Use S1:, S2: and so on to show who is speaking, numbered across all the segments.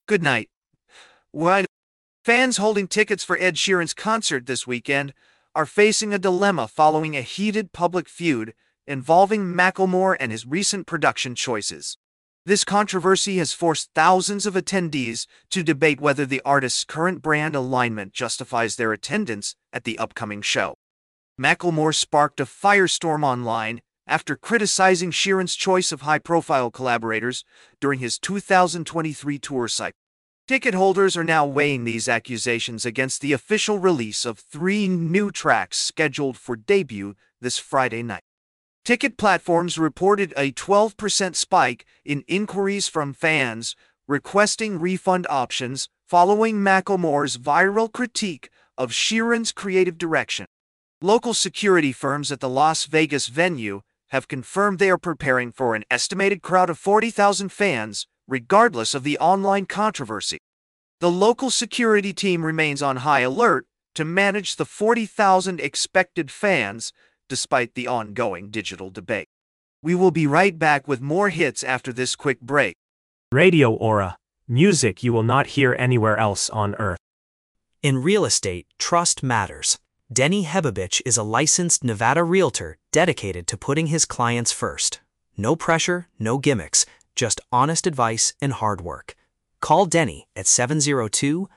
S1: Good night. What? Fans holding tickets for Ed Sheeran's concert this weekend are facing a dilemma following a heated public feud involving Macklemore and his recent production choices. This controversy has forced thousands of attendees to debate whether the artist's current brand alignment justifies their attendance at the upcoming show. Macklemore sparked a firestorm online after criticizing Sheeran's choice of high-profile collaborators during his 2023 tour cycle. Ticket holders are now weighing these accusations against the official release of 3 new tracks scheduled for debut this Friday night. Ticket platforms reported a 12% spike in inquiries from fans requesting refund options following Macklemore's viral critique of Sheeran's creative direction. Local security firms at the Las Vegas venue have confirmed they are preparing for an estimated crowd of 40,000 fans, regardless of the online controversy. The local security team remains on high alert to manage the 40,000 expected fans, despite the ongoing digital debate. We will be right back with more hits after this quick break.
S2: Radio Aura, music you will not hear anywhere else on earth.
S3: In real estate, trust matters. Denny Hebovich is a licensed Nevada realtor dedicated to putting his clients first. No pressure, no gimmicks, just honest advice and hard work. Call Denny at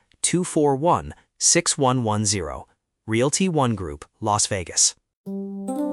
S3: 702-241-6110. Realty One Group, Las Vegas.